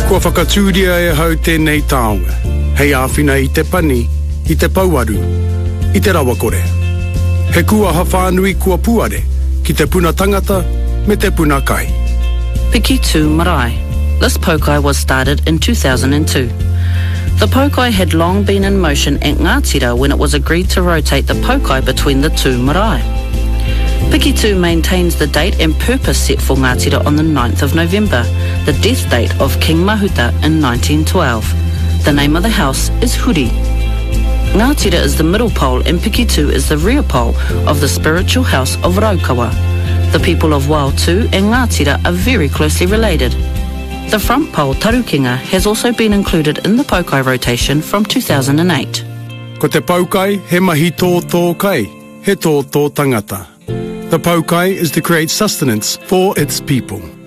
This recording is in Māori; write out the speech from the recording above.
Kua whakatūria e hau tēnei taonga. Hei āwhina I te pani, I te pauaru, I te rawakore. He kua hawhanui kua puare, ki te puna tangata, me te puna kai. Pikitu Marae. This pokai was started in 2002. The pokai had long been in motion at Ngātira when it was agreed to rotate the pokai between the two marae. Pikitu maintains the date and purpose set for Ngātira on the 9th of November, the death date of King Mahuta in 1912. The name of the house is Huri. Ngātira is the middle pole and Pikitu is the rear pole of the spiritual house of Raukawa. The people of Wautu and Ngātira are very closely related. The front pole, Tarukinga, has also been included in the pokai rotation from 2008. Ko te paukai, he mahi tō kai, he tō tangata. The paukai is to create sustenance for its people.